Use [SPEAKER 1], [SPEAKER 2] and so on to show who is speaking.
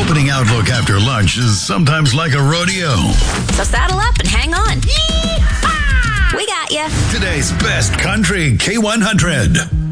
[SPEAKER 1] Opening Outlook after lunch is sometimes like a rodeo.
[SPEAKER 2] So saddle up and hang on. Yee-haw! We got you.
[SPEAKER 1] Today's best country, K100.